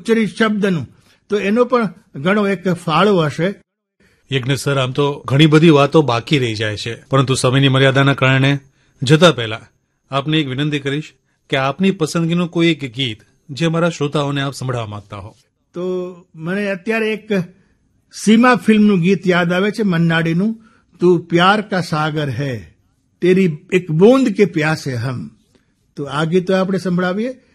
ઉચ્ચરિત શબ્દનું, તો એનો પણ ઘણો એક ફાળો હશે. યજ્ઞ સર, આમ તો ઘણી બધી વાતો બાકી રહી જાય છે, પરંતુ સમયની મર્યાદાના કારણે જતા પહેલા આપને એક વિનંતી કરીશ કે આપની પસંદગીનું કોઈ એક ગીત જે અમારા શ્રોતાઓને આપ સંભળાવવા માંગતા હો. તો મને અત્યારે એક સીમા ફિલ્મનું ગીત યાદ આવે છે, મન્નાડીનું, તું પ્યાર કા સાગર હૈ, તેરી એક બૂંદ કે પ્યાસે હમ. તો આ ગીતો આપણે સંભળાવીએ.